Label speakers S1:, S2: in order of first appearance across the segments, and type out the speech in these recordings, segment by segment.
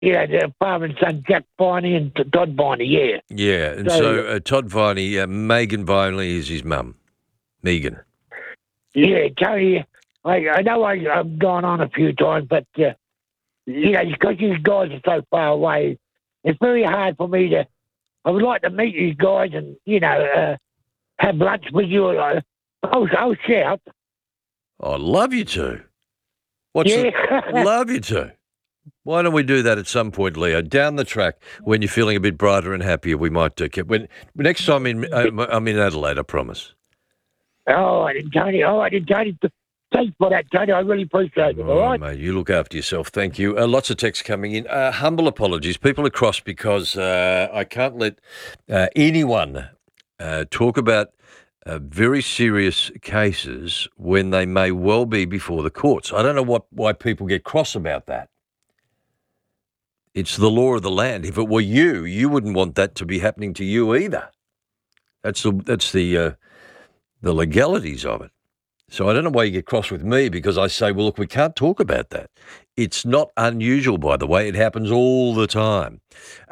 S1: the father and son, Jack Viney and Todd Viney, yeah.
S2: Yeah, and so Todd Viney, Megan Viney is his mum. Megan.
S1: Yeah, Tony, I know I've gone on a few times, but, because you guys are so far away, it's very hard for me to... I would like to meet you guys and, have lunch with you. I'll shout.
S2: I'd love you to.
S1: Yeah.
S2: Love you to. Why don't we do that at some point, Leo? Down the track, when you're feeling a bit brighter and happier, we might do. Next time I'm in Adelaide, I promise.
S1: All right, Tony. Thanks for that, Tony. I really appreciate it, all right?
S2: Mate, you look after yourself. Thank you. Lots of texts coming in. Humble apologies. People are cross because I can't let anyone talk about very serious cases when they may well be before the courts. I don't know why people get cross about that. It's the law of the land. If it were you wouldn't want that to be happening to you either. That's the legalities of it. So I don't know why you get cross with me because I say, well, look, we can't talk about that. It's not unusual, by the way. It happens all the time.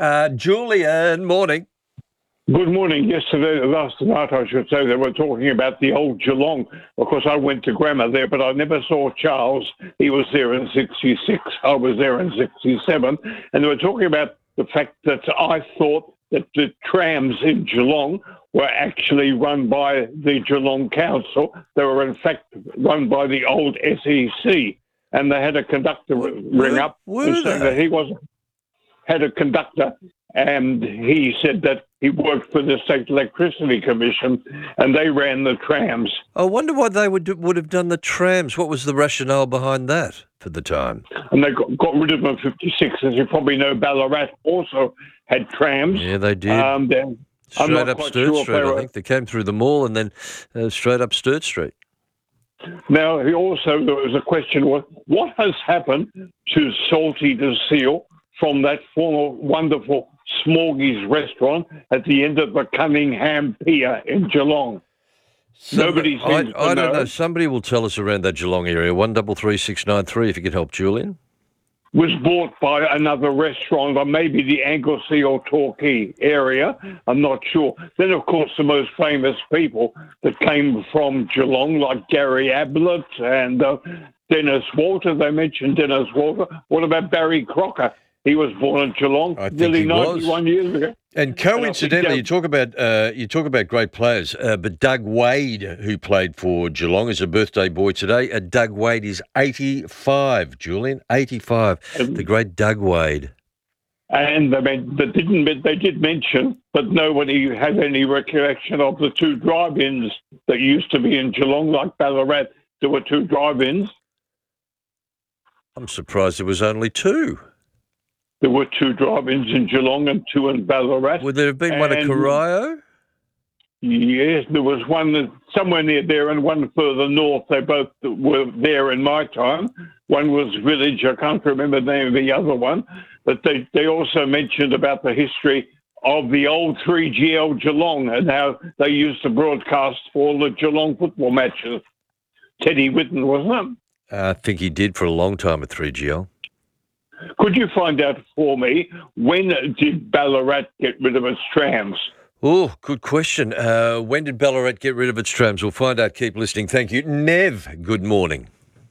S2: Julian, morning.
S3: Good morning. Last night, I should say, they were talking about the old Geelong. Of course, I went to grammar there, but I never saw Charles. He was there in 66. I was there in 67. And they were talking about the fact that I thought that the trams in Geelong were actually run by the Geelong Council. They were, in fact, run by the old SEC. And they had a conductor ring up and say that he had a conductor, and he said that he worked for the State Electricity Commission, and they ran the trams.
S2: I wonder why they would have done the trams. What was the rationale behind that for the time?
S3: And they got rid of them in 56. As you probably know, Ballarat also had trams.
S2: Yeah, they did. Straight up Sturt Street, I think. They came through the mall and then straight up Sturt Street.
S3: Now, there was a question, what has happened to Salty the Seal from that former wonderful Smorgies restaurant at the end of the Cunningham Pier in Geelong? Nobody seems to know.
S2: I don't know. Somebody will tell us around that Geelong area. 133693, if you could help, Julian.
S3: Was bought by another restaurant, or maybe the Anglesey or Torquay area. I'm not sure. Then, of course, the most famous people that came from Geelong, like Gary Ablett and Dennis Walter. They mentioned Dennis Walter. What about Barry Crocker? He was born in Geelong nearly 91 years ago.
S2: And coincidentally, you talk about great players, but Doug Wade, who played for Geelong, is a birthday boy today. Doug Wade is 85, Julian, 85. The great Doug Wade.
S3: And they did mention, but nobody had any recollection of the two drive-ins that used to be in Geelong, like Ballarat. There were two drive-ins.
S2: I'm surprised there was only two.
S3: There were two drive-ins in Geelong and two in Ballarat.
S2: Would there have been one at Corio?
S3: Yes, there was one somewhere near there and one further north. They both were there in my time. One was Village. I can't remember the name of the other one. But they also mentioned about the history of the old 3GL Geelong and how they used to broadcast for all the Geelong football matches. Teddy Whitten, wasn't it?
S2: I think he did for a long time at 3GL.
S3: Could you find out for me, when did Ballarat get rid of its trams?
S2: Oh, good question. When did Ballarat get rid of its trams? We'll find out. Keep listening. Thank you. Nev, good morning.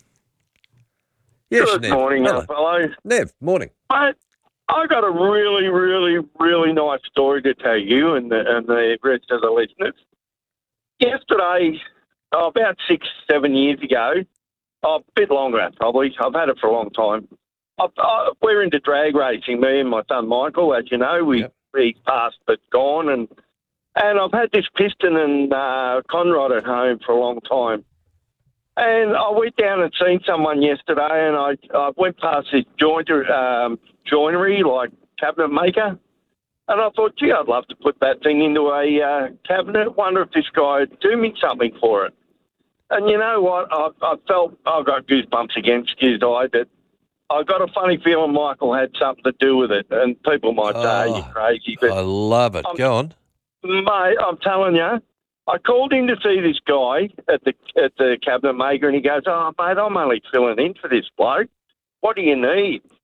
S2: Yes,
S4: Good
S2: Nev.
S4: morning,
S2: Hello.
S4: fellows.
S2: Nev, morning.
S4: I got a really, really, really nice story to tell you and the rest of the listeners. Yesterday, about 6-7 years ago, a bit longer probably, I've had it for a long time, we're into drag racing, me and my son Michael, as you know. He's passed but gone. And I've had this piston and Conrod at home for a long time. And I went down and seen someone yesterday, and I went past this joinery, like cabinet maker. And I thought, gee, I'd love to put that thing into a cabinet. Wonder if this guy would do me something for it. And you know what? I felt, I got goosebumps again, excuse I, but I got a funny feeling Michael had something to do with it, and people might say you're crazy. But
S2: I love it. Go on.
S4: Mate, I'm telling you, I called in to see this guy at the cabinet maker, and he goes, oh, mate, I'm only filling in for this bloke. What do you need?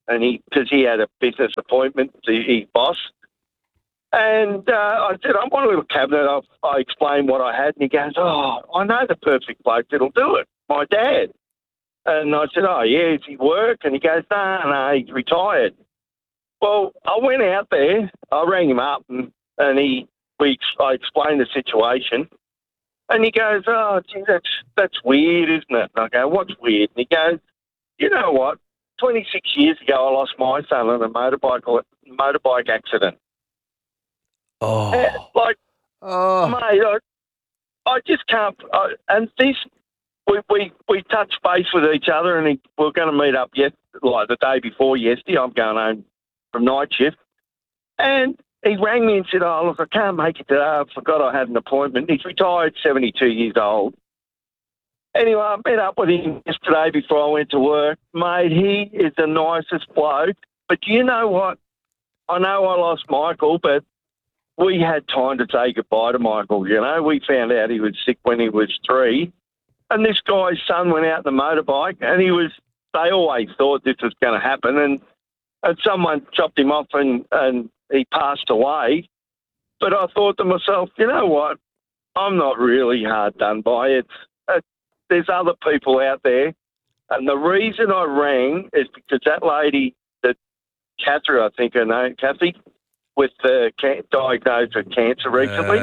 S4: and because he had a business appointment to his boss. And I said, I want a little cabinet. I explained what I had, and he goes, oh, I know the perfect bloke that'll do it, my dad. And I said, oh, yeah, does he work? And he goes, no, he's retired. Well, I went out there, I rang him up, and I explained the situation. And he goes, oh, gee, that's weird, isn't it? And I go, what's weird? And he goes, you know what? 26 years ago, I lost my son in a motorbike accident.
S2: Oh.
S4: Mate, I just can't. And this, we touched base with each other, and we're going to meet up the day before yesterday. I'm going home from night shift. And he rang me and said, oh, look, I can't make it today. I forgot I had an appointment. He's retired, 72 years old. Anyway, I met up with him yesterday before I went to work. Mate, he is the nicest bloke. But you know what? I know I lost Michael, but we had time to say goodbye to Michael, you know. We found out he was sick when he was 3. And this guy's son went out on the motorbike, and they always thought this was going to happen. And someone chopped him off and he passed away. But I thought to myself, you know what? I'm not really hard done by it. There's other people out there. And the reason I rang is because that lady, that Catherine, I think her name, Kathy, with diagnosed with cancer recently.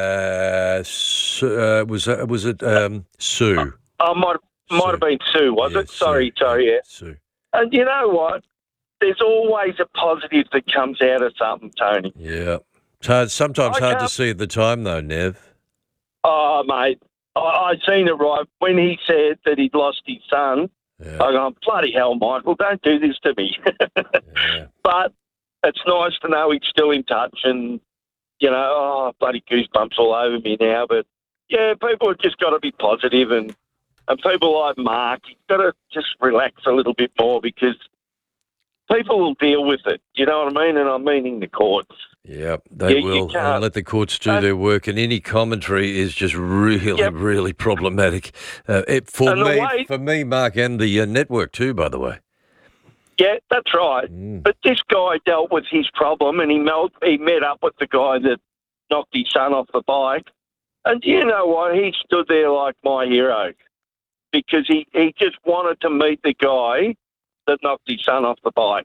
S2: Was it Sue?
S4: Might have been Sue, was it? Sorry, yeah.
S2: Sue.
S4: And you know what? There's always a positive that comes out of something, Tony.
S2: Yeah. It's sometimes hard to see at the time, though, Nev.
S4: Oh, mate, I seen it right. When he said that he'd lost his son, I go, bloody hell, Michael, don't do this to me.
S2: Yeah.
S4: But it's nice to know he's still in touch, and, you know, bloody goosebumps all over me now. But, yeah, people have just got to be positive, and people like Mark, you've got to just relax a little bit more, because people will deal with it. You know what I mean? And I'm meaning the courts.
S2: Yeah, they will. Let the courts do their work, and any commentary is just really problematic. For me, Mark, and the network too, by the way.
S4: Yeah, that's right. But this guy dealt with his problem, and he met up with the guy that knocked his son off the bike. And you know what? He stood there like my hero, because he just wanted to meet the guy that knocked his son off the bike,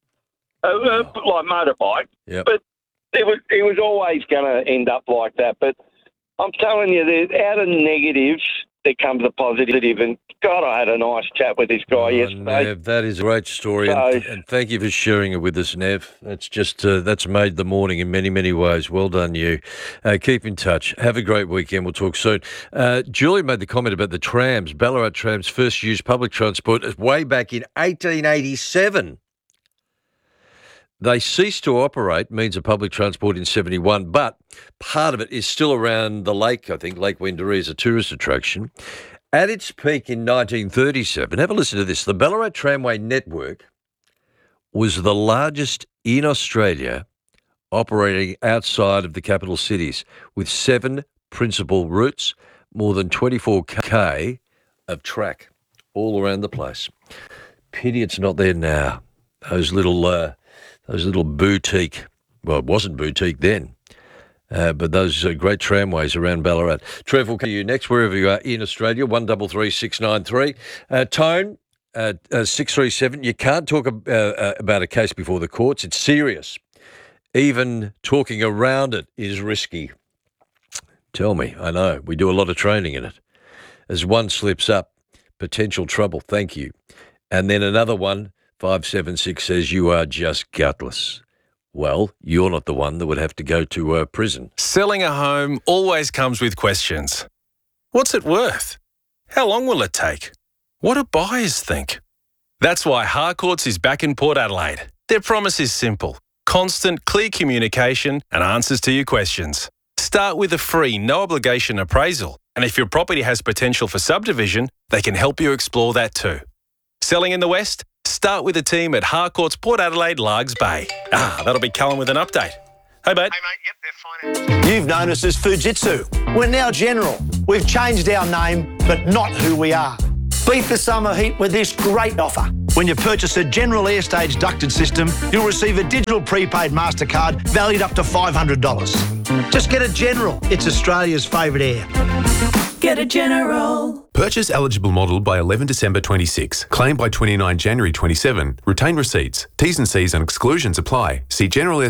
S4: like motorbike.
S2: Yep.
S4: But it was always going to end up like that. But I'm telling you, out of negatives, there comes a positive. And God, I had a nice chat with this guy yesterday.
S2: Nev, that is a great story, and thank you for sharing it with us, Nev. That's just that's made the morning in many, many ways. Well done, you. Keep in touch. Have a great weekend. We'll talk soon. Julie made the comment about the trams. Ballarat trams first used public transport way back in 1887. They ceased to operate, means of public transport, in 71, but part of it is still around the lake, I think. Lake Wendouree is a tourist attraction. At its peak in 1937, have a listen to this, the Ballarat Tramway Network was the largest in Australia operating outside of the capital cities, with 7 principal routes, more than 24k of track all around the place. Pity it's not there now. Those little boutique, well, it wasn't boutique then, but those great tramways around Ballarat. Trev will come to you next, wherever you are in Australia, 133 693. Tone, 637, you can't talk about a case before the courts. It's serious. Even talking around it is risky. Tell me, I know, we do a lot of training in it. As one slips up, potential trouble, thank you. And then another one, 576, says you are just gutless. Well, you're not the one that would have to go to prison.
S5: Selling a home always comes with questions. What's it worth? How long will it take? What do buyers think? That's why Harcourts is back in Port Adelaide. Their promise is simple: constant, clear communication and answers to your questions. Start with a free, no-obligation appraisal, and if your property has potential for subdivision, they can help you explore that too. Selling in the West? Start with a team at Harcourts Port Adelaide, Largs Bay. That'll be Callum with an update. Hey, mate.
S6: Hey, mate. Yep, they're fine. You've known us as Fujitsu. We're now General. We've changed our name, but not who we are. Beat the summer heat with this great offer. When you purchase a General Airstage ducted system, you'll receive a digital prepaid MasterCard valued up to $500. Just get a General. It's Australia's favourite air.
S7: Get a General.
S8: Purchase eligible model by 11 December 26. Claim by 29 January 27. Retain receipts. T's and C's and exclusions apply. See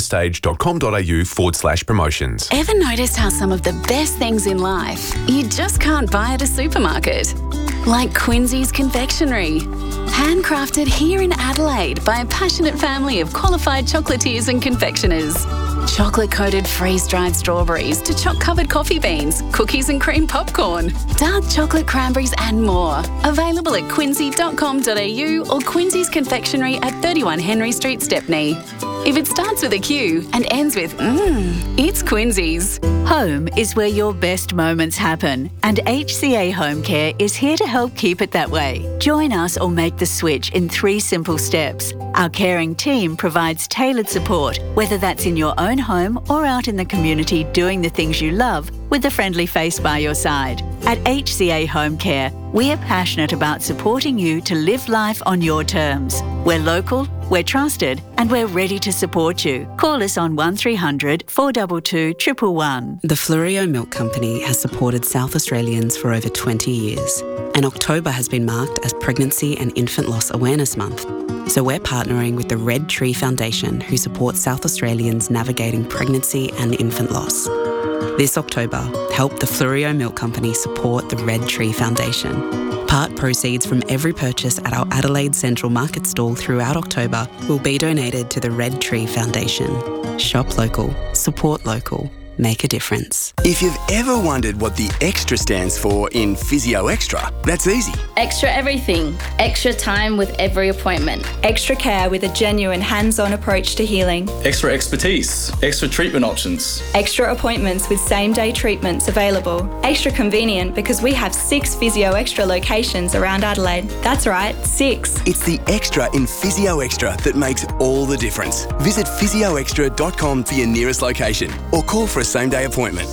S8: generalairstage.com.au/promotions.
S9: Ever noticed how some of the best things in life you just can't buy at a supermarket? Like Quincy's Confectionery. Handcrafted here in Adelaide by a passionate family of qualified chocolatiers and confectioners. Chocolate-coated freeze-dried strawberries to choc-covered coffee beans, cookies and cream popcorn, dark chocolate cranberries and more. Available at quincy.com.au or Quincy's Confectionery at 31 Henry Street, Stepney. If it starts with a Q and ends with it's Quincy's.
S7: Home is where your best moments happen, and HCA Home Care is here to help keep it that way. Join us or make the switch in 3 simple steps. Our caring team provides tailored support, whether that's in your own home or out in the community doing the things you love with a friendly face by your side. At HCA Home Care, we are passionate about supporting you to live life on your terms. We're local, we're trusted, and we're ready to support you. Call us on 1300 422 111.
S10: The Fleurieu Milk Company has supported South Australians for over 20 years, and October has been marked as Pregnancy and Infant Loss Awareness Month. So we're partnering with the Red Tree Foundation, who supports South Australians navigating pregnancy and infant loss. This October, help the Fleurieu Milk Company support the Red Tree Foundation. Part proceeds from every purchase at our Adelaide Central Market stall throughout October will be donated to the Red Tree Foundation. Shop local, support local, make a difference.
S11: If you've ever wondered what the extra stands for in Physio Extra, that's easy.
S12: Extra everything. Extra time with every appointment.
S13: Extra care with a genuine hands-on approach to healing.
S14: Extra expertise. Extra treatment options.
S13: Extra appointments with same-day treatments available. Extra convenient because we have 6 Physio Extra locations around Adelaide. That's right, 6.
S11: It's the extra in Physio Extra that makes all the difference. Visit physioextra.com for your nearest location or call for a same-day appointment.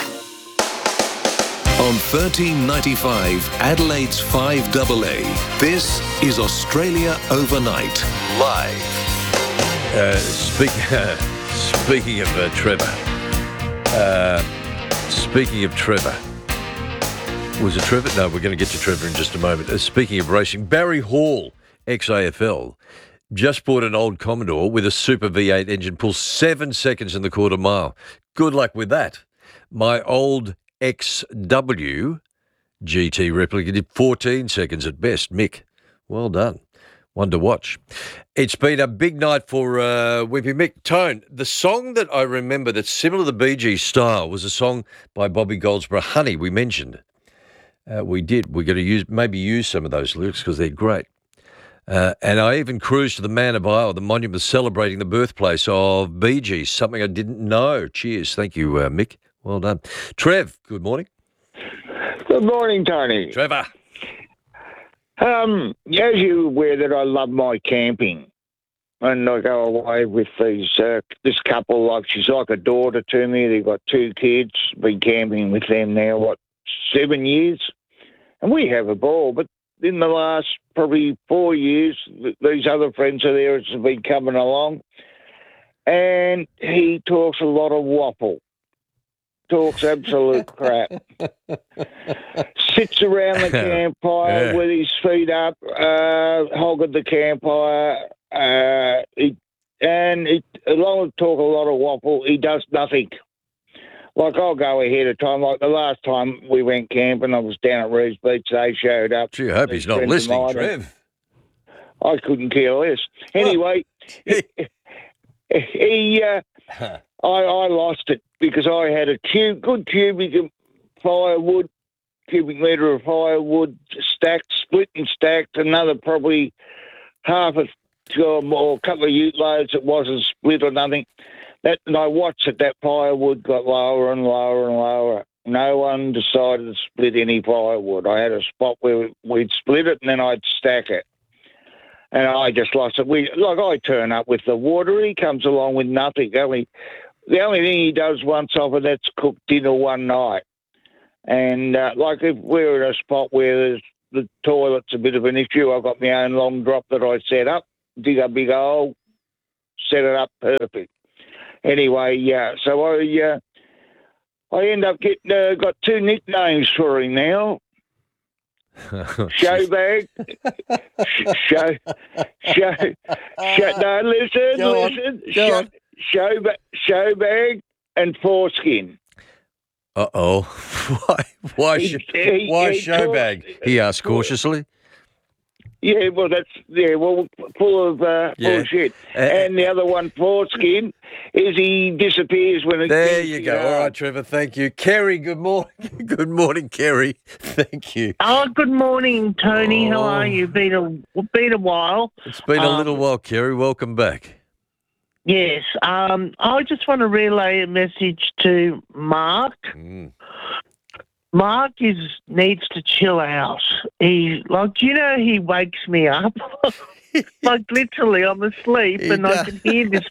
S15: On 1395 Adelaide's 5AA, this is Australia Overnight, live.
S2: Speaking of Trevor. Speaking of Trevor. Was it Trevor? No, we're going to get to Trevor in just a moment. Speaking of racing, Barry Hall, ex-AFL, just bought an old Commodore with a Super V8 engine, pulls 7 seconds in the quarter mile. Good luck with that. My old XW GT replica did 14 seconds at best. Mick, well done. One to watch. It's been a big night for Wimpy Mick. Tone, the song that I remember that's similar to the Bee Gees style was a song by Bobby Goldsboro, Honey, we mentioned. We did. We're going to use some of those lyrics because they're great. And I even cruised to the Man of Isle, the monument celebrating the birthplace of Bee Gees, something I didn't know. Cheers. Thank you, Mick. Well done. Trev, good morning.
S16: Good morning, Tony.
S2: Trevor.
S16: As you're aware that I love my camping. And I go away with this couple, like she's like a daughter to me. They've got 2 kids, been camping with them now, 7 years? And we have a ball, but in the last probably 4 years, these other friends of theirs have been coming along, and he talks a lot of waffle, talks absolute crap, sits around the campfire with his feet up, hogging the campfire, along with talk a lot of waffle, he does nothing. Like, I'll go ahead of time. Like, the last time we went camping, I was down at Reeves Beach. They showed up.
S2: Gee, I hope he's not listening, Trev.
S16: I couldn't care less. Anyway, I lost it because I had a good cubic of firewood, cubic metre of firewood stacked, split and stacked, another probably half a or a couple of ute loads that wasn't split or nothing. And I watched it, that firewood got lower and lower and lower. No one decided to split any firewood. I had a spot where we'd split it and then I'd stack it. And I just lost it. I turn up with the water, he comes along with nothing. The only thing he does once off it, that's cook dinner one night. And if we're in a spot where there's the toilet's a bit of an issue. I've got my own long drop that I set up, dig a big hole, set it up perfect. Anyway, so I end up getting got two nicknames for him now. Showbag. No, listen. Showbag and foreskin.
S2: Uh-oh. Why showbag? He asked cautiously.
S16: Yeah, well, full of bullshit. And the other one, foreskin, is he disappears when it.
S2: There you go. All right, Trevor. Thank you, Kerry. Good morning. Good morning, Kerry. Thank you.
S17: Oh, good morning, Tony. How are you? Been a while.
S2: It's been a little while, Kerry. Welcome back.
S17: Yes. I just want to relay a message to Mark. Mark needs to chill out. He wakes me up. Like literally, I'm asleep and I can hear this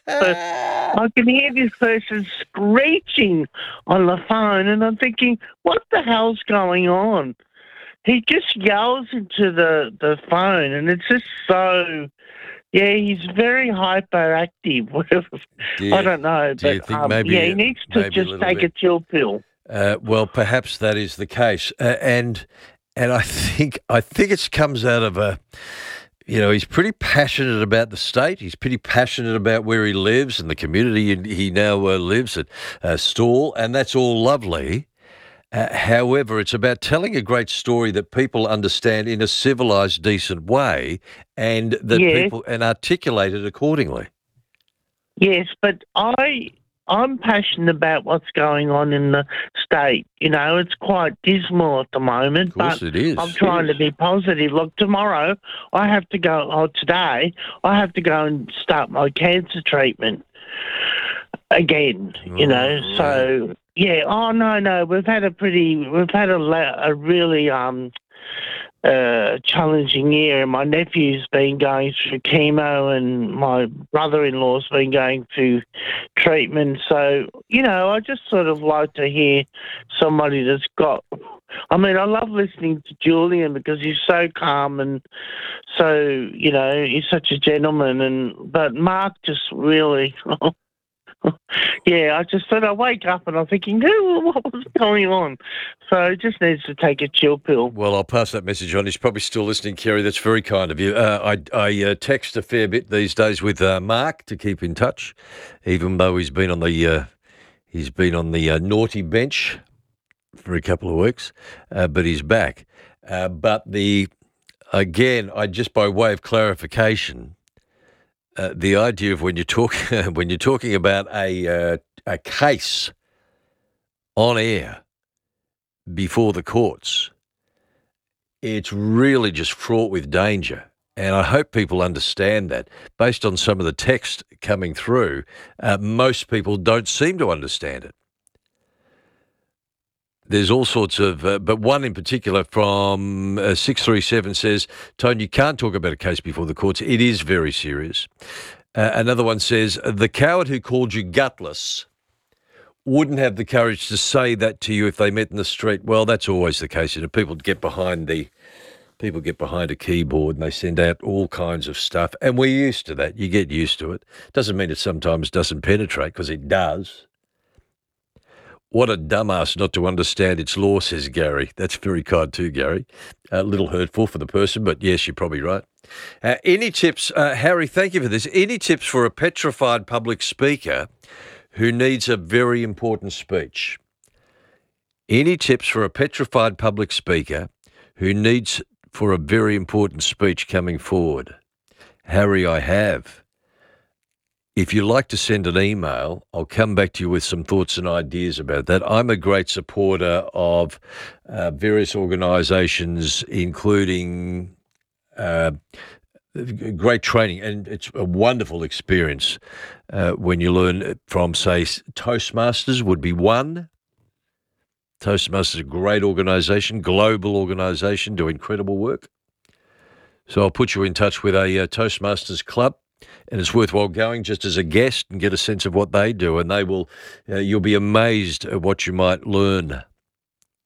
S17: person screeching on the phone, and I'm thinking, what the hell's going on? He just yells into the phone, and it's just so. Yeah, he's very hyperactive. I don't know,
S2: do you think maybe
S17: he needs to just take a chill pill.
S2: Well, perhaps that is the case, and I think it comes out of he's pretty passionate about the state. He's pretty passionate about where he lives and the community he now lives at Stawell, and that's all lovely. However, it's about telling a great story that people understand in a civilised, decent way, and that people and articulate it accordingly.
S17: Yes, but I'm passionate about what's going on in the state. You know, it's quite dismal at the moment.
S2: Of course it is.
S17: I'm trying to be positive. Look, tomorrow I have to go, today I have to go and start my cancer treatment again, so... Yeah. Oh no. We've had a really challenging year. My nephew's been going through chemo, and my brother-in-law's been going through treatment. So I just sort of like to hear somebody that's got. I mean, I love listening to Julian because he's so calm and so he's such a gentleman. But Mark just really. Yeah, I just thought I wake up and I'm thinking, what was going on? So he just needs to take a chill pill.
S2: Well, I'll pass that message on. He's probably still listening, Kerry. That's very kind of you. I text a fair bit these days with Mark to keep in touch, even though he's been on the naughty bench for a couple of weeks, but he's back. But just by way of clarification. The idea of when you're talking about a case on air before the courts, it's really just fraught with danger, and I hope people understand that. Based on some of the text coming through, most people don't seem to understand it. There's all sorts of, but one in particular from 637 says, Tone, you can't talk about a case before the courts. It is very serious. Another one says, the coward who called you gutless wouldn't have the courage to say that to you if they met in the street. Well, that's always the case. People get behind a keyboard and they send out all kinds of stuff. And we're used to that. You get used to it. Doesn't mean it sometimes doesn't penetrate, because it does. What a dumbass not to understand its law, says Gary. That's very kind too, Gary. A little hurtful for the person, but yes, you're probably right. Any tips, Harry, thank you for this. Any tips for a petrified public speaker who needs a very important speech? Any tips for a petrified public speaker who needs for a very important speech coming forward? Harry, I have. If you'd like to send an email, I'll come back to you with some thoughts and ideas about that. I'm a great supporter of various organisations, including great training, and it's a wonderful experience when you learn from, say, Toastmasters would be one. Toastmasters is a great organisation, global organisation, do incredible work. So I'll put you in touch with a Toastmasters club. And it's worthwhile going just as a guest and get a sense of what they do. And they will, you'll be amazed at what you might learn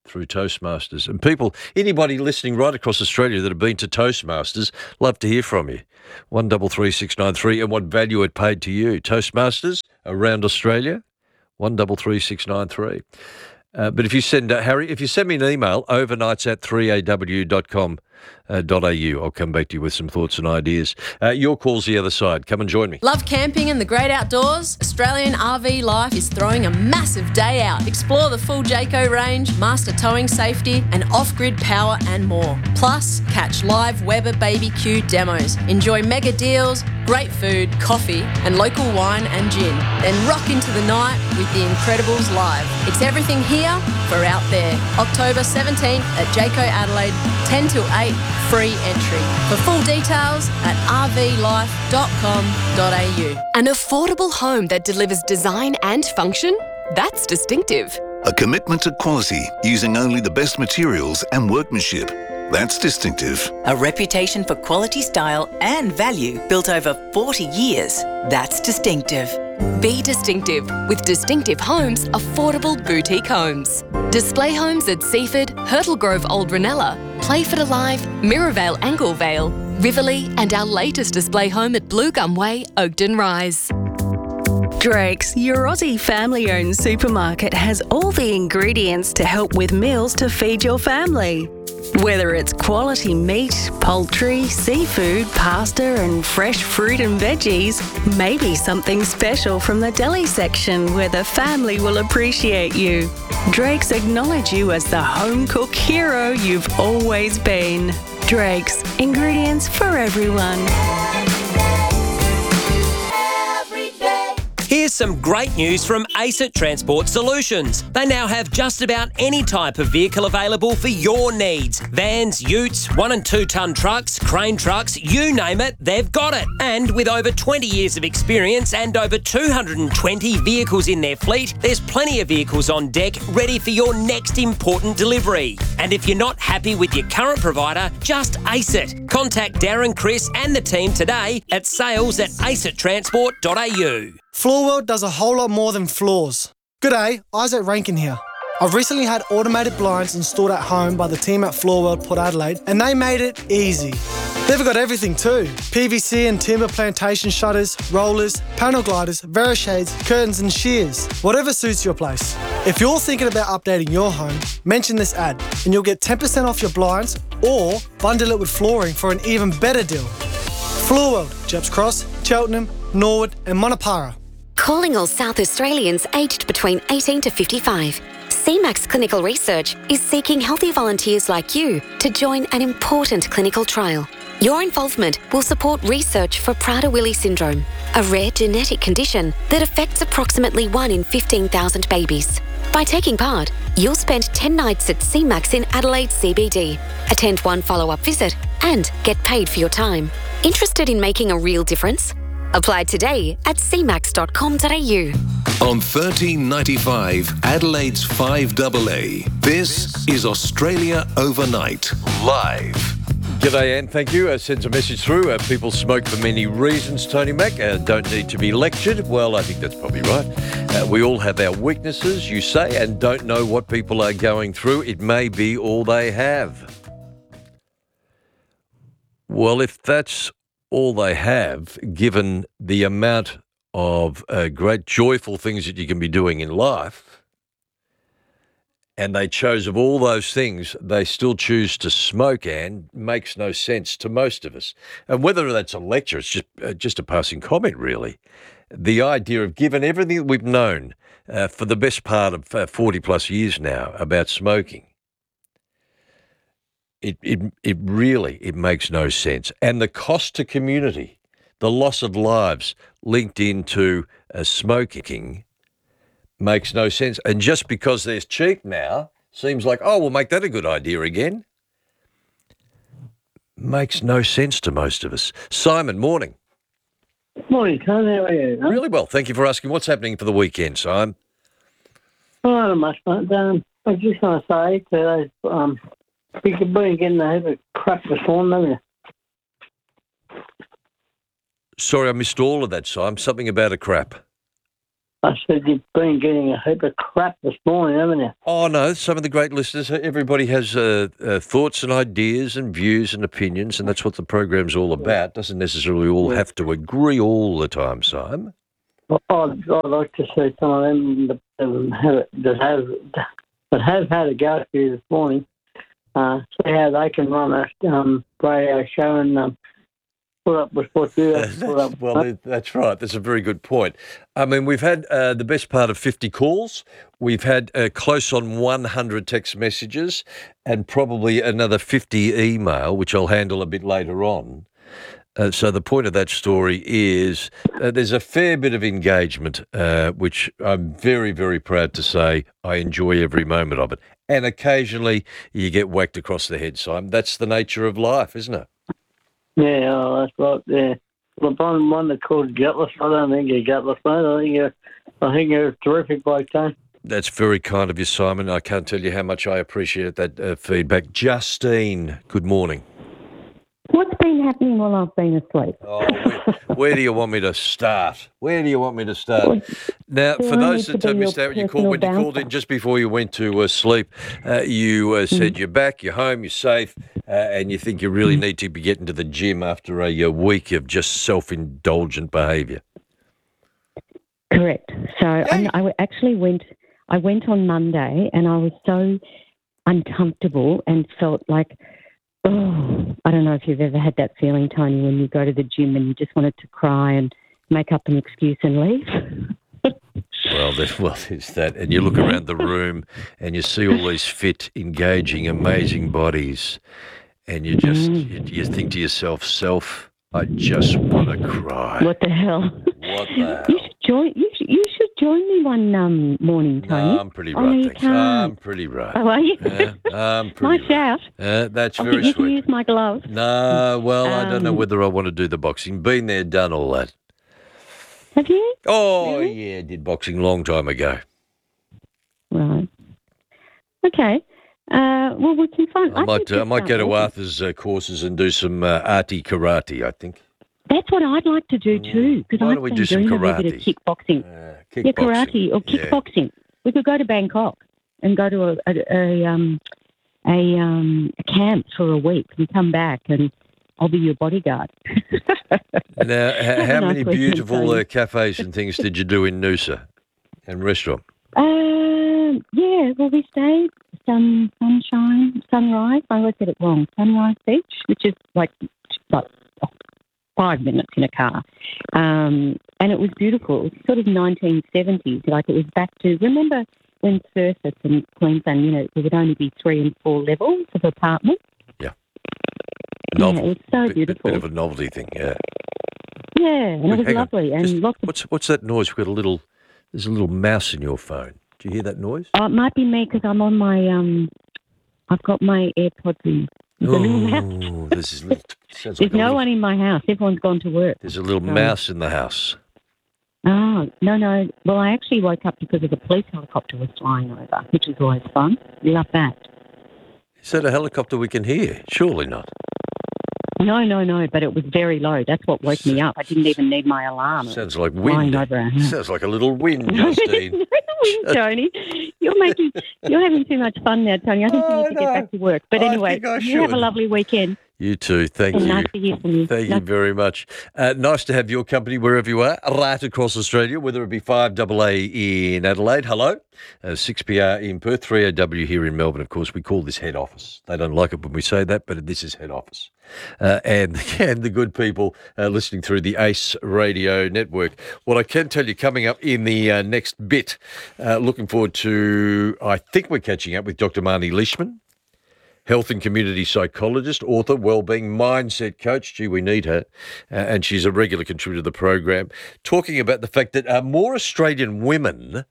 S2: through Toastmasters. And people, anybody listening right across Australia that have been to Toastmasters, love to hear from you. 133693 and what value it paid to you. Toastmasters around Australia, 133693. But if you send, Harry, if you send me an email, overnights@3aw.com.au, I'll come back to you with some thoughts and ideas. Your call's the other side. Come and join me.
S18: Love camping and the great outdoors? Australian RV Life is throwing a massive day out. Explore the full Jayco range, master towing safety and off-grid power and more. Plus, catch live Weber BBQ demos. Enjoy mega deals, great food, coffee and local wine and gin. Then rock into the night with The Incredibles live. It's everything here for out there. October 17th at Jayco Adelaide, 10 till 8, free entry. For full details at rvlife.com.au.
S19: An affordable home that delivers design and function? That's distinctive.
S15: A commitment to quality using only the best materials and workmanship. That's distinctive.
S20: A reputation for quality, style and value built over 40 years. That's distinctive.
S19: Be distinctive with Distinctive Homes Affordable Boutique Homes. Display homes at Seaford, Hurtle Grove Old Ranella, Playford Alive, Mirrorvale Anglevale, Riverlea and our latest display home at Blue Gum Way, Oakden Rise.
S21: Drake's, your Aussie family-owned supermarket, has all the ingredients to help with meals to feed your family. Whether it's quality meat, poultry, seafood, pasta and fresh fruit and veggies, maybe something special from the deli section where the family will appreciate you. Drake's acknowledge you as the home cook hero you've always been. Drake's, ingredients for everyone.
S22: Here's some great news from ACET Transport Solutions. They now have just about any type of vehicle available for your needs. Vans, utes, 1 and 2 tonne trucks, crane trucks, you name it, they've got it. And with over 20 years of experience and over 220 vehicles in their fleet, there's plenty of vehicles on deck ready for your next important delivery. And if you're not happy with your current provider, just ace it. Contact Darren, Chris and the team today at sales@acettransport.au.
S23: Floorworld does a whole lot more than floors. G'day, Isaac Rankin here. I've recently had automated blinds installed at home by the team at Floorworld Port Adelaide, and they made it easy. They've got everything too. PVC and timber plantation shutters, rollers, panel gliders, Verishades, curtains and shears. Whatever suits your place. If you're thinking about updating your home, mention this ad and you'll get 10% off your blinds or bundle it with flooring for an even better deal. Floorworld, Jeps Cross, Cheltenham, Norwood and Monopara.
S24: Calling all South Australians aged between 18 to 55. CMAX Clinical Research is seeking healthy volunteers like you to join an important clinical trial. Your involvement will support research for Prader-Willi syndrome, a rare genetic condition that affects approximately 1 in 15,000 babies. By taking part, you'll spend 10 nights at CMAX in Adelaide CBD, attend 1 follow-up visit, and get paid for your time. Interested in making a real difference? Apply today at cmax.com.au.
S15: On 1395 Adelaide's 5AA, this is Australia Overnight, live.
S2: G'day, Anne. Thank you. Sends a message through. People smoke for many reasons, Tony Mac. Don't need to be lectured. Well, I think that's probably right. We all have our weaknesses, you say, and don't know what people are going through. It may be all they have. Well, if that's all they have, given the amount of great joyful things that you can be doing in life, and they chose of all those things, they still choose to smoke, and makes no sense to most of us. And whether that's a lecture, it's just a passing comment, really. The idea of, given everything that we've known for the best part of 40 plus years now about smoking, It really makes no sense. And the cost to community, the loss of lives linked into smoking makes no sense. And just because there's cheap now, seems like, oh, we'll make that a good idea again. Makes no sense to most of us. Simon, morning.
S25: Morning, Con. How are you?
S2: Really well. Thank you for asking. What's happening for the weekend, Simon?
S25: Oh, not much, mate. I just want to say today, you could be getting a heap of crap this morning, haven't you?
S2: Sorry, I missed all of that, Simon. Something about a crap.
S25: I said, you've been getting a heap of crap this morning, haven't you?
S2: Oh, no, some of the great listeners, everybody has thoughts and ideas and views and opinions, and that's what the program's all about. Doesn't necessarily all have to agree all the time, Simon.
S25: Well, I'd like to see some of them that have had a go at you this morning, see how they can run a radio show and put up with what you have to put up with.
S2: Well, that's right. That's a very good point. I mean, we've had the best part of 50 calls. We've had close on 100 text messages and probably another 50 email, which I'll handle a bit later on. So the point of that story is there's a fair bit of engagement, which I'm very, very proud to say I enjoy every moment of it. And occasionally you get whacked across the head, Simon. That's the nature of life, isn't it?
S25: Yeah, that's right. Yeah, well, one that called gutless. I don't think you're gutless, mate. I think you're a terrific bloke, Tony.
S2: That's very kind of you, Simon. I can't tell you how much I appreciate that feedback. Justine, good morning.
S1: What's been happening while I've been asleep?
S2: Oh, where do you want me to start? Now, for those that missed out, when you called in just before you went to sleep, you said you're back, you're home, you're safe, and you think you really need to be getting to the gym after a week of just self-indulgent behaviour.
S1: Correct. So I actually went on Monday, and I was so uncomfortable and felt like, I don't know if you've ever had that feeling, Tony, when you go to the gym and you just wanted to cry and make up an excuse and leave.
S2: Well, there's that. And you look around the room and you see all these fit, engaging, amazing bodies, and you just you think to yourself, I just want to cry.
S1: What the hell?
S2: What the hell?
S1: You should join me one morning, Tony.
S2: No, I'm pretty right, thanks. I'm pretty right.
S1: Oh, are you?
S2: I'm pretty
S1: nice shout.
S2: That's
S1: I
S2: very
S1: think you
S2: sweet.
S1: can use my gloves.
S2: No, well, I don't know whether I want to do the boxing. Been there, done all that.
S1: Have you?
S2: Oh, really? Yeah, did boxing a long time ago.
S1: Right. Okay. Well, we can find...
S2: I might go to Arthur's courses and do some arty karate, I think.
S1: That's what I'd like to do too. Because
S2: Why don't we do some karate?
S1: A bit of kickboxing.
S2: Kickboxing.
S1: Karate or kickboxing. Yeah. We could go to Bangkok and go to a camp for a week and come back, and I'll be your bodyguard.
S2: Now, how many beautiful cafes and things did you do in Noosa and restaurant?
S1: Yeah, well, we stayed Sunrise. I always get it wrong. Sunrise Beach, which is like 5 minutes in a car. And it was beautiful. It was sort of 1970s, like it was back to, remember when Surface in Queensland, there would only be 3 and 4 levels of apartments?
S2: Yeah.
S1: Yeah, it was so beautiful.
S2: Bit of a novelty thing, yeah.
S1: Yeah, and it was lovely. And
S2: what's that noise? There's a little mouse in your phone. Do you hear that noise?
S1: Oh, it might be me because I'm on my, I've got my AirPods in.
S2: There's
S1: no one in my house. Everyone's gone to work.
S2: There's a little mouse in the house.
S1: Oh, no. Well, I actually woke up because of a police helicopter was flying over, which is always fun. Love that.
S2: Is that a helicopter we can hear? Surely not.
S1: No, but it was very low. That's what woke me up. I didn't even need my alarm.
S2: Sounds like wind. Sounds like a little wind, Justine.
S1: Tony, you're having too much fun now, Tony. I think you need to get back to work. But anyway, you have a lovely weekend.
S2: You too. Thank you.
S1: Nice to hear from you.
S2: Thank you very much. Nice to have your company wherever you are, right across Australia, whether it be 5AA in Adelaide, hello, 6PR in Perth, 3AW here in Melbourne. Of course, we call this head office. They don't like it when we say that, but this is head office. And the good people listening through the ACE radio network. What I can tell you coming up in the next bit, looking forward to, I think we're catching up with Dr. Marnie Leishman, health and community psychologist, author, wellbeing mindset coach. Gee, we need her. And she's a regular contributor to the program, talking about the fact that more Australian women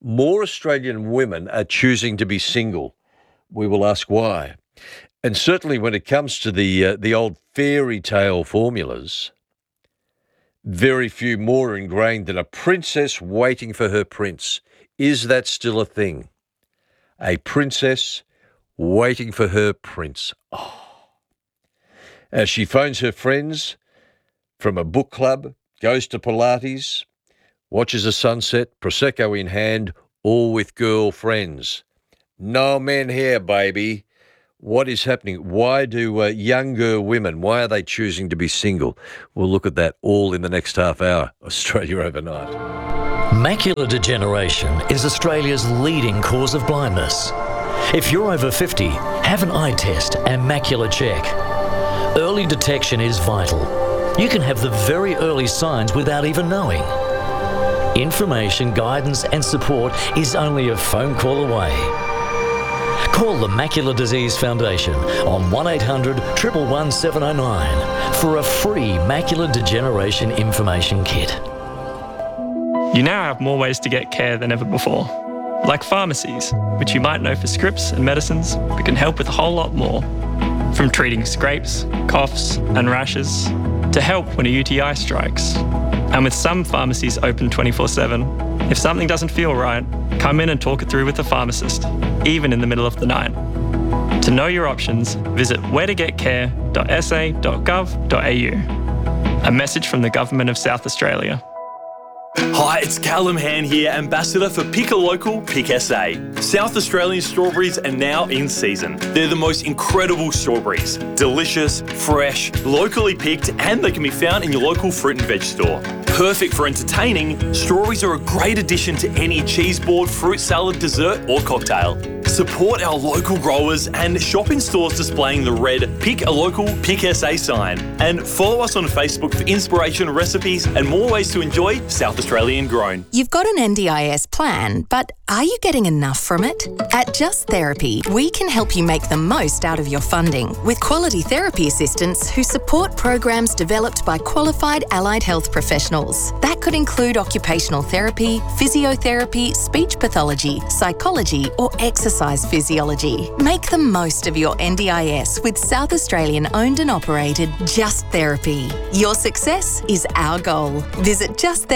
S2: are choosing to be single. We will ask why. And certainly when it comes to the old fairy tale formulas, very few more are ingrained than a princess waiting for her prince. Is that still a thing? A princess waiting for her prince. Oh. As she phones her friends from a book club, goes to Pilates, watches a sunset, Prosecco in hand, all with girlfriends. No men here, baby. What is happening? Why do younger women, why are they choosing to be single? We'll look at that all in the next half hour. Australia Overnight.
S3: Macular degeneration is Australia's leading cause of blindness. If you're over 50, have an eye test and macular check. Early detection is vital. You can have the very early signs without even knowing. Information, guidance and support is only a phone call away. Call the Macular Disease Foundation on 1800 111 709 for a free macular degeneration information kit.
S4: You now have more ways to get care than ever before, like pharmacies, which you might know for scripts and medicines, but can help with a whole lot more. From treating scrapes, coughs and rashes, to help when a UTI strikes. And with some pharmacies open 24/7, if something doesn't feel right, come in and talk it through with a pharmacist, even in the middle of the night. To know your options, visit wheretogetcare.sa.gov.au. A message from the Government of South Australia.
S5: Hi, it's Callum Han here, Ambassador for Pick a Local, Pick SA. South Australian strawberries are now in season. They're the most incredible strawberries. Delicious, fresh, locally picked, and they can be found in your local fruit and veg store. Perfect for entertaining, strawberries are a great addition to any cheese board, fruit salad, dessert or cocktail. Support our local growers and shop in stores displaying the red Pick a Local, Pick SA sign. And follow us on Facebook for inspiration, recipes and more ways to enjoy South Australian grown.
S6: You've got an NDIS plan, but are you getting enough from it? At Just Therapy, we can help you make the most out of your funding with quality therapy assistants who support programs developed by qualified allied health professionals. That could include occupational therapy, physiotherapy, speech pathology, psychology, or exercise physiology. Make the most of your NDIS with South Australian owned and operated Just Therapy. Your success is our goal. Visit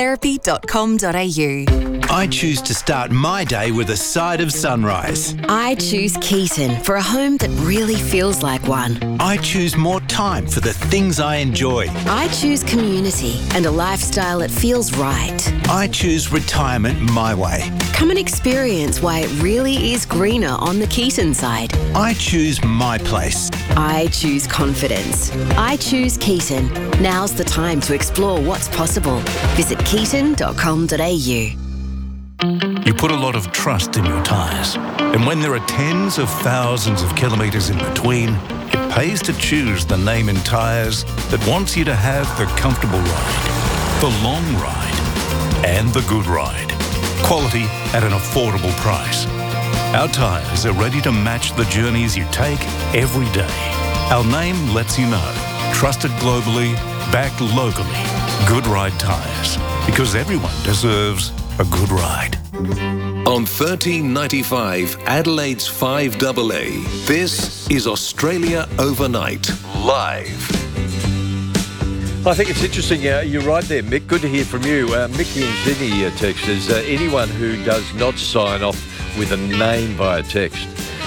S6: justtherapy.com.au.
S8: I choose to start my day with a side of sunrise.
S24: I choose Keaton for a home that really feels like one.
S8: I choose more time for the things I enjoy.
S24: I choose community and a lifestyle that feels right.
S8: I choose retirement my way.
S24: Come and experience why it really is greener on the Keaton side.
S8: I choose my place.
S24: I choose confidence. I choose Keaton. Now's the time to explore what's possible. Visit keaton.com.au.
S15: You put a lot of trust in your tyres. And when there are tens of thousands of kilometres in between, it pays to choose the name in tyres that wants you to have the comfortable ride, the long ride, and the good ride. Quality at an affordable price. Our tyres are ready to match the journeys you take every day. Our name lets you know. Trusted globally, backed locally. Good Ride Tyres. Because everyone deserves a good ride.
S26: On 1395 Adelaide's 5AA, this is Australia Overnight, live.
S2: I think it's interesting. You're right there, Mick. Good to hear from you. Mickey in Sydney text says, anyone who does not sign off with a name via text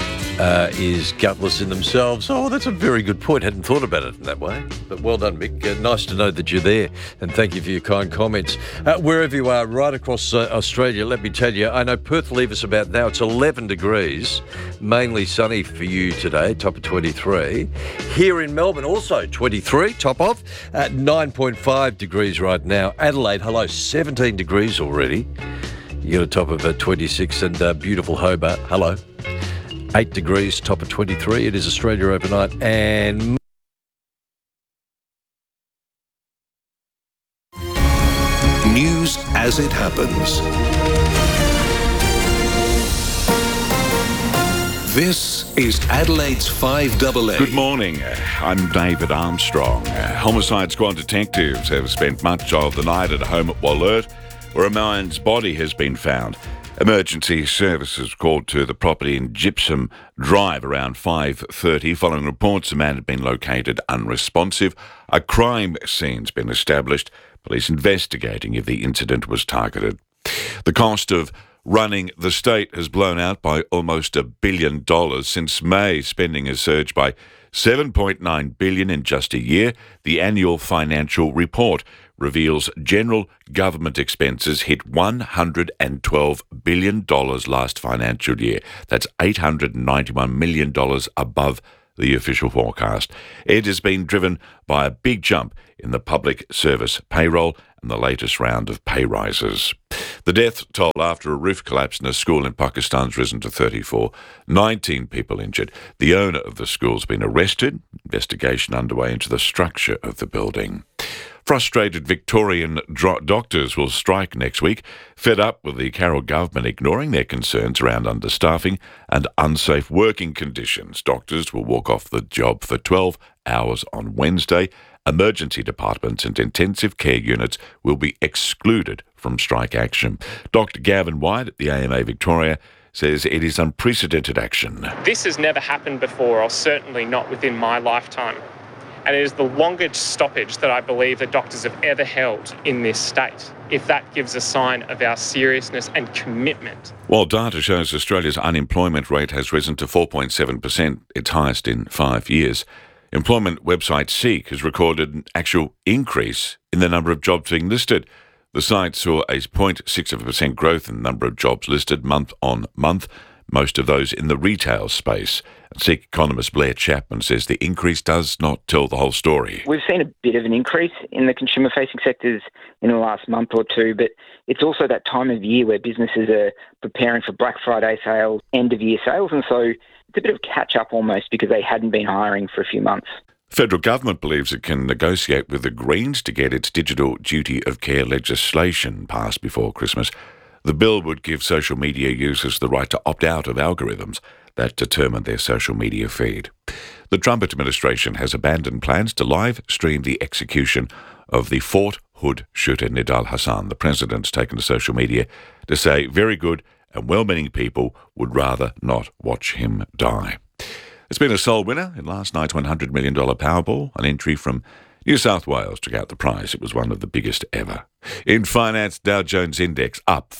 S2: is gutless in themselves. Oh, that's a very good point. Hadn't thought about it in that way. But well done, Mick. Nice to know that you're there. And thank you for your kind comments. Wherever you are, right across Australia, let me tell you, I know Perth leave us about now. It's 11 degrees. Mainly sunny for you today, top of 23. Here in Melbourne, also 23, top of, at 9.5 degrees right now. Adelaide, hello, 17 degrees already. You got a top of 26 and beautiful Hobart, hello. 8 degrees, top of 23. It is Australia Overnight. And
S26: news as it happens. This is Adelaide's 5AA.
S27: Good morning. I'm David Armstrong. Homicide Squad detectives have spent much of the night at a home at Wollert, where a man's body has been found. Emergency services called to the property in Gypsum Drive around 5:30 following reports a man had been located unresponsive. A crime scene's been established. Police investigating if the incident was targeted. The cost of running the state has blown out by almost $1 billion since May. Spending has surged by $7.9 billion in just a year. The annual financial report reveals general government expenses hit $112 billion last financial year. That's $891 million above the official forecast. It has been driven by a big jump in the public service payroll and the latest round of pay rises. The death toll after a roof collapse in a school in Pakistan has risen to 34. 19 people injured. The owner of the school's been arrested. Investigation underway into the structure of the building. Frustrated Victorian doctors will strike next week, fed up with the Carroll government ignoring their concerns around understaffing and unsafe working conditions. Doctors will walk off the job for 12 hours on Wednesday. Emergency departments and intensive care units will be excluded from strike action. Dr. Gavin White at the AMA Victoria says it is unprecedented action.
S7: This has never happened before, or certainly not within my lifetime. And it is the longest stoppage that I believe that doctors have ever held in this state, if that gives a sign of our seriousness and commitment.
S27: While data shows Australia's unemployment rate has risen to 4.7%, its highest in 5 years, employment website Seek has recorded an actual increase in the number of jobs being listed. The site saw a 0.6% growth in the number of jobs listed month on month, most of those in the retail space. Seek economist Blair Chapman says the increase does not tell the whole story.
S9: We've seen a bit of an increase in the consumer-facing sectors in the last month or two, but it's also that time of year where businesses are preparing for Black Friday sales, end-of-year sales, and so it's a bit of catch-up almost because they hadn't been hiring for a few months.
S27: The federal government believes it can negotiate with the Greens to get its digital duty of care legislation passed before Christmas. The bill would give social media users the right to opt out of algorithms that determine their social media feed. The Trump administration has abandoned plans to live stream the execution of the Fort Hood shooter Nidal Hassan. The president's taken to social media to say very good and well-meaning people would rather not watch him die. It's been a sole winner in last night's $100 million Powerball. An entry from New South Wales took out the prize. It was one of the biggest ever. In finance, Dow Jones Index up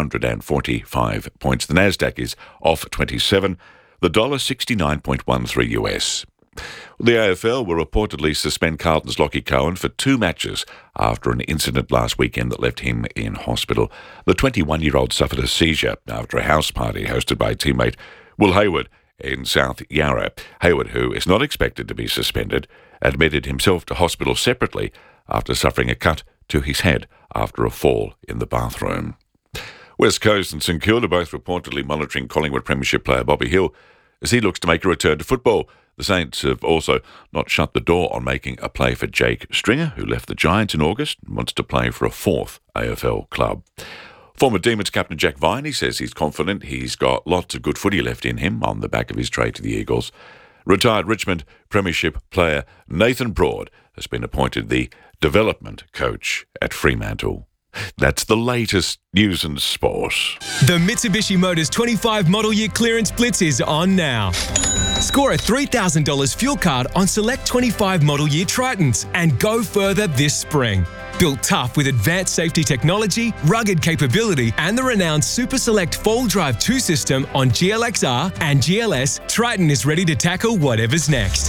S27: 545 points. The Nasdaq is off 27. The dollar 69.13 US. The AFL will reportedly suspend Carlton's Lachie Cohen for 2 matches after an incident last weekend that left him in hospital. The 21-year-old suffered a seizure after a house party hosted by teammate Will Hayward in South Yarra. Hayward, who is not expected to be suspended, admitted himself to hospital separately after suffering a cut to his head after a fall in the bathroom. West Coast and St Kilda both reportedly monitoring Collingwood Premiership player Bobby Hill as he looks to make a return to football. The Saints have also not shut the door on making a play for Jake Stringer, who left the Giants in August and wants to play for a 4th AFL club. Former Demons captain Jack Viney says he's confident he's got lots of good footy left in him on the back of his trade to the Eagles. Retired Richmond Premiership player Nathan Broad has been appointed the development coach at Fremantle. That's the latest news and sport.
S10: The Mitsubishi Motors 25 model year clearance blitz is on now. Score a $3,000 fuel card on select 25 model year Tritons and go further this spring. Built tough with advanced safety technology, rugged capability, and the renowned Super Select 4-wheel drive 2 system on GLXR and GLS, Triton is ready to tackle whatever's next.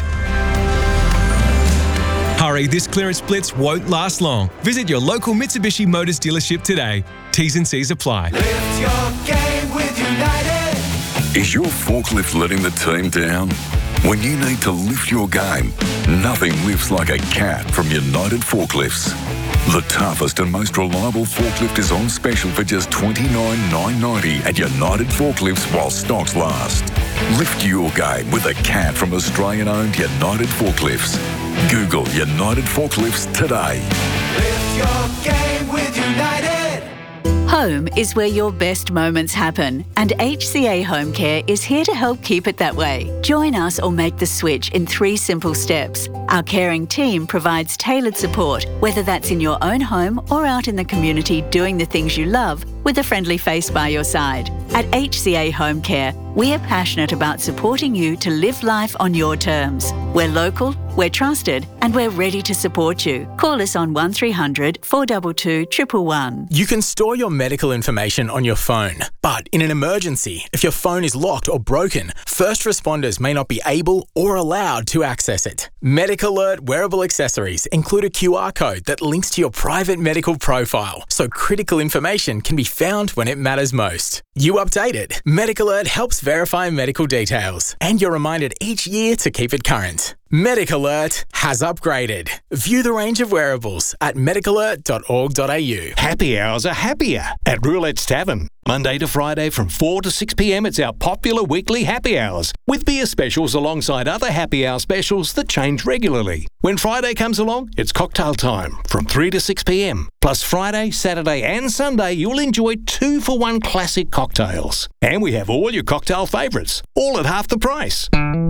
S10: Hurry, this clearance blitz won't last long. Visit your local Mitsubishi Motors dealership today. T's and C's apply.
S11: Lift your game with United.
S12: Is your forklift letting the team down? When you need to lift your game, nothing lifts like a cat from United Forklifts. The toughest and most reliable forklift is on special for just $29,990 at United Forklifts while stocks last. Lift your game with a cat from Australian-owned United Forklifts. Google United Forklifts today.
S11: Lift your game with United.
S13: Home is where your best moments happen, and HCA Home Care is here to help keep it that way. Join us or make the switch in 3 simple steps. Our caring team provides tailored support, whether that's in your own home or out in the community doing the things you love with a friendly face by your side. At HCA Home Care, We're passionate about supporting you to live life on your terms. We're local, we're trusted, and we're ready to support you. Call us on 1300 422 111.
S14: You can store your medical information on your phone, but in an emergency, if your phone is locked or broken, first responders may not be able or allowed to access it. Medic Alert wearable accessories include a QR code that links to your private medical profile, so critical information can be found when it matters most. You update it. Medic Alert helps verify medical details, and you're reminded each year to keep it current. Medic Alert has upgraded. View the range of wearables at medicalert.org.au.
S16: Happy hours are happier at Roulette's Tavern. Monday to Friday from 4 to 6 p.m, it's our popular weekly happy hours, with beer specials alongside other happy hour specials that change regularly. When Friday comes along, it's cocktail time from 3 to 6 p.m. Plus Friday, Saturday and Sunday, you'll enjoy 2-for-1 classic cocktails. And we have all your cocktail favourites, all at half the price.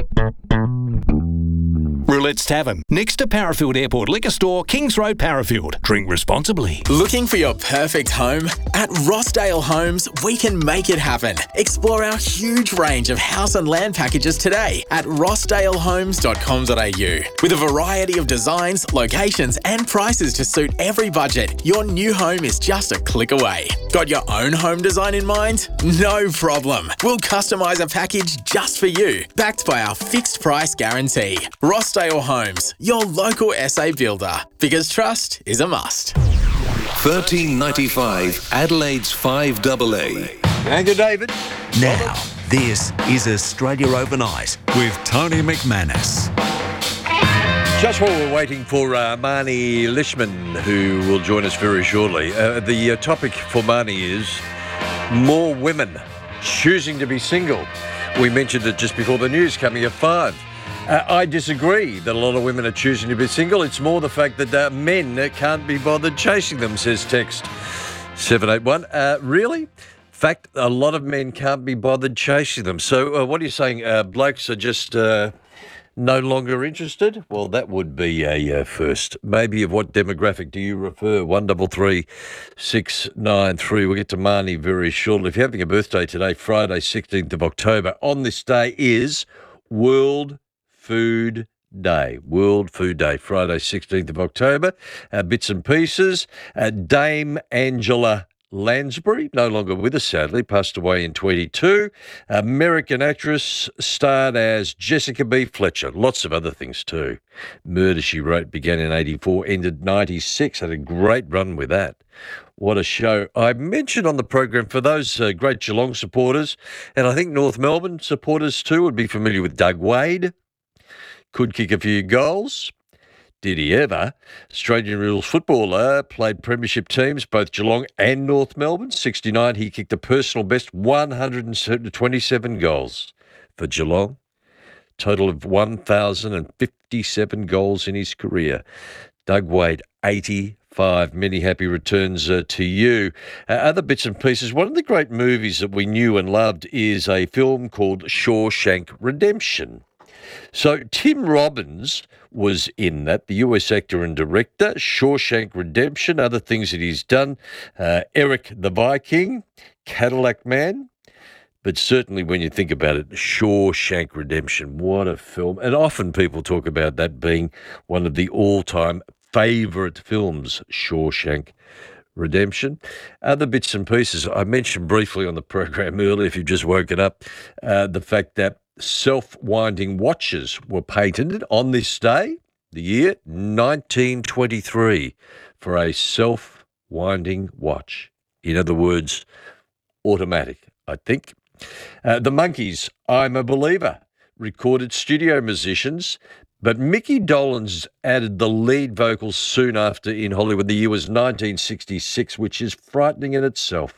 S16: Roulette's Tavern, next to Parafield Airport Liquor Store, Kings Road, Parafield. Drink responsibly.
S14: Looking for your perfect home? At Rossdale Homes, we can make it happen. Explore our huge range of house and land packages today at rossdalehomes.com.au. With a variety of designs, locations and prices to suit every budget, your new home is just a click away. Got your own home design in mind? No problem. We'll customise a package just for you, backed by our fixed price guarantee. Rossdale Homes, your local SA builder, because trust is a must.
S26: 1395 Adelaide's 5AA.
S2: Thank you, David.
S17: Now, this is Australia Overnight with Tony McManus.
S2: Just while we're waiting for Marnie Lishman, who will join us very shortly, the topic for Marnie is more women choosing to be single. We mentioned it just before the news coming at 5. I disagree that a lot of women are choosing to be single. It's more the fact that men can't be bothered chasing them, says text 781. Really? In fact, a lot of men can't be bothered chasing them. So what are you saying? Blokes are just no longer interested? Well, that would be a first. Maybe of what demographic do you refer? 133 693. We'll get to Marnie very shortly. If you're having a birthday today, Friday, 16th of October, on this day is World Food Day. World Food Day, Friday, 16th of October. Bits and pieces. Dame Angela Lansbury, no longer with us, sadly, passed away in 22. American actress, starred as Jessica B. Fletcher. Lots of other things too. Murder, She Wrote began in 84, ended 96. Had a great run with that. What a show. I mentioned on the program, for those great Geelong supporters, and I think North Melbourne supporters too would be familiar with Doug Wade. Could kick a few goals. Did he ever? Australian rules footballer, played premiership teams, both Geelong and North Melbourne. 69, he kicked a personal best 127 goals for Geelong. Total of 1,057 goals in his career. Doug Wade, 85. Many happy returns to you. Other bits and pieces. One of the great movies that we knew and loved is a film called Shawshank Redemption. So Tim Robbins was in that, the US actor and director. Shawshank Redemption, other things that he's done. Eric the Viking, Cadillac Man. But certainly when you think about it, Shawshank Redemption, what a film. And often people talk about that being one of the all-time favourite films, Shawshank Redemption. Other bits and pieces. I mentioned briefly on the program earlier, if you've just woken up, the fact that self-winding watches were patented on this day, the year 1923, for a self-winding watch. In other words, automatic, I think. The Monkees, I'm a Believer, recorded studio musicians, but Mickey Dolenz added the lead vocals soon after in Hollywood. The year was 1966, which is frightening in itself.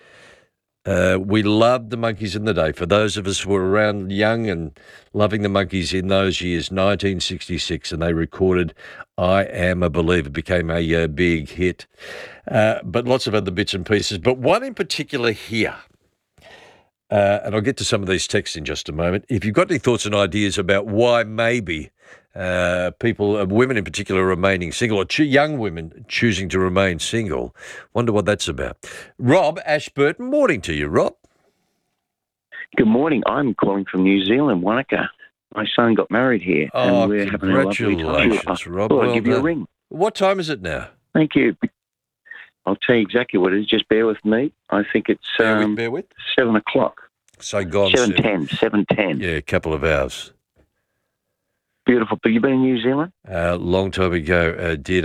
S2: We loved the Monkees in the day. For those of us who were around young and loving the Monkees in those years, 1966, and they recorded I Am a Believer, became a big hit. But lots of other bits and pieces. But one in particular here, and I'll get to some of these texts in just a moment. If you've got any thoughts and ideas about why maybe people, women in particular, are remaining single, or young women choosing to remain single, wonder what that's about. Rob Ashburton, morning to you, Rob.
S18: Good morning. I'm calling from New Zealand, Wanaka. My son got married here, and we're having a lovely time.
S2: Congratulations, Rob.
S18: Well, I'll
S2: Well
S18: give you a
S2: done.
S18: ring.
S2: What time is it now?
S18: Thank you. I'll tell you exactly what it is. Just bear with me. I think it's
S2: bear with.
S18: 7 o'clock.
S2: So gone.
S18: 7:10.
S2: Yeah, a couple of hours.
S18: Beautiful. But you've been in New Zealand?
S2: Long time ago,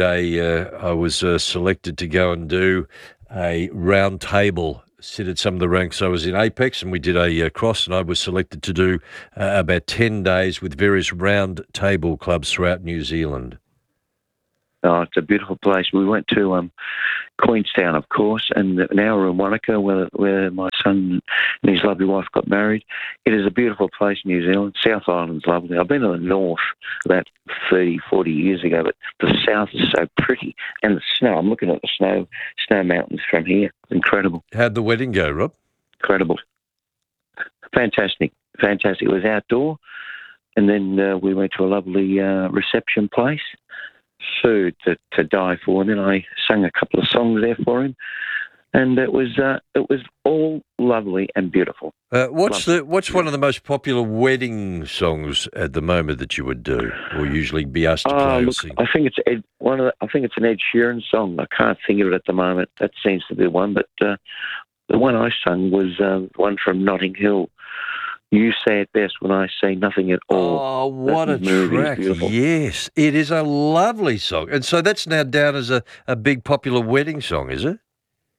S2: I was selected to go and do a round table, sit at some of the ranks. I was in Apex and we did a cross, and I was selected to do about 10 days with various round table clubs throughout New Zealand.
S18: Oh, it's a beautiful place. We went to Queenstown, of course, and now we're in Wanaka, where my son and his lovely wife got married. It is a beautiful place, New Zealand. South Island's lovely. I've been to the north about 30, 40 years ago, but the south is so pretty. And the snow, I'm looking at the snow mountains from here. Incredible.
S2: How'd the wedding go, Rob?
S18: Incredible. Fantastic. It was outdoor, and then we went to a lovely reception place. Food to die for, and then I sang a couple of songs there for him, and it was all lovely and beautiful.
S2: What's one of the most popular wedding songs at the moment that you would do, or usually be asked to play or sing?
S18: I think it's an Ed Sheeran song. I can't think of it at the moment. That seems to be one, but the one I sung was one from Notting Hill. You say it best when I say nothing at all.
S2: Oh, what a track. Yes, it is a lovely song. And so that's now down as a big popular wedding song, is it?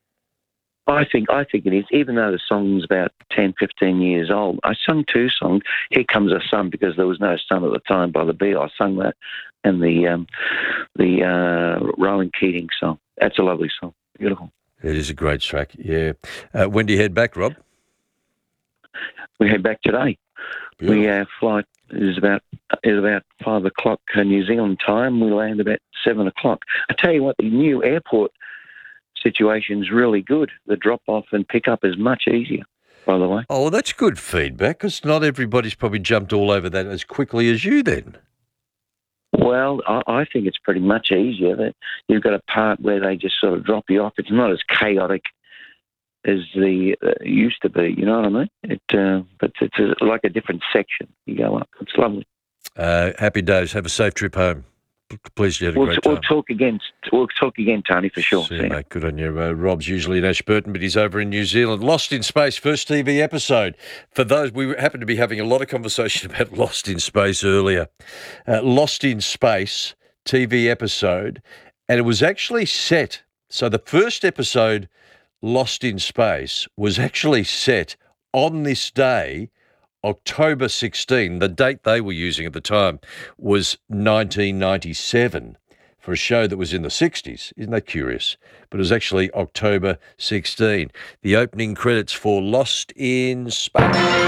S18: I think it is, even though the song's about 10, 15 years old. I sung two songs. Here Comes a Sun, because there was no sun at the time by the Beatles. I sung that, and the Rowan Keating song. That's a lovely song. Beautiful.
S2: It is a great track, yeah. When do you head back, Rob?
S18: We head back today. Our flight is about 5 o'clock New Zealand time. We land about 7 o'clock. I tell you what, the new airport situation is really good. The drop off and pick up is much easier, by the way.
S2: Oh, well, that's good feedback, because not everybody's probably jumped all over that as quickly as you then.
S18: Well, I think it's pretty much easier. You've got a part where they just sort of drop you off. It's not as chaotic as the used to be, you know what I mean? But it's like a different section. You go up. It's lovely.
S2: Happy days. Have a safe trip home. Pleased you had a great time.
S18: We'll talk again, Tony, for sure.
S2: See you, mate. Good on you. Rob's usually in Ashburton, but he's over in New Zealand. Lost in Space, first TV episode. For those, we happen to be having a lot of conversation about Lost in Space earlier. Lost in Space TV episode, and it was actually set. So the first episode, Lost in Space, was actually set on this day, October 16. The date they were using at the time was 1997 for a show that was in the 60s. Isn't that curious? But it was actually October 16. The opening credits for Lost in Space.